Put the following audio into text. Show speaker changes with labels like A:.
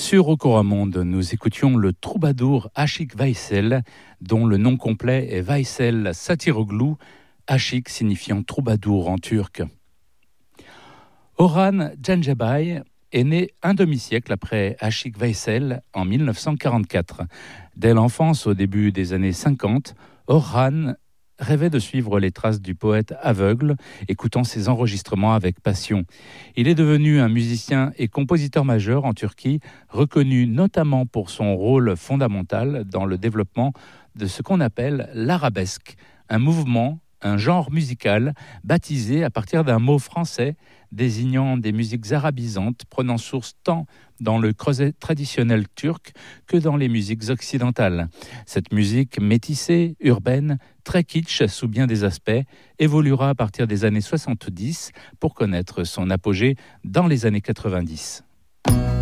A: Sur Okoramonde, nous écoutions le troubadour Aşık Veysel, dont le nom complet est Veysel Satiroglu, Aşık signifiant troubadour en turc. Orhan Gencebay est né un demi-siècle après Aşık Veysel en 1944. Dès l'enfance, au début des années 50, Orhan rêvait de suivre les traces du poète aveugle, écoutant ses enregistrements avec passion. Il est devenu un musicien et compositeur majeur en Turquie, reconnu notamment pour son rôle fondamental dans le développement de ce qu'on appelle l'arabesque, un mouvement, un genre musical baptisé à partir d'un mot français désignant des musiques arabisantes prenant source tant dans le creuset traditionnel turc que dans les musiques occidentales. Cette musique métissée, urbaine, très kitsch sous bien des aspects, évoluera à partir des années 70 pour connaître son apogée dans les années 90.